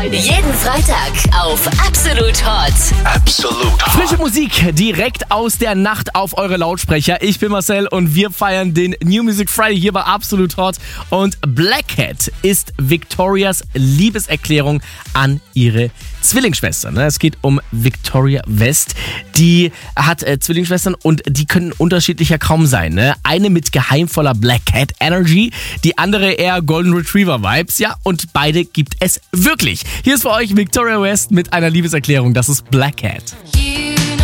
Jeden Freitag auf Absolut Hot. Absolut Hot. Frische Musik direkt aus der Nacht auf eure Lautsprecher. Ich bin Marcel und wir feiern den New Music Friday hier bei Absolut Hot. Und Black Cat ist Victorias Liebeserklärung an ihre Zwillingsschwester. Es geht um Victoria West. Die hat Zwillingsschwestern und die können unterschiedlicher kaum sein. Eine mit geheimvoller Black Cat Energy, die andere eher Golden Retriever Vibes. Ja, und beide gibt es wirklich. Hier ist für euch Victoria West mit einer Liebeserklärung. Das ist Black Cat. You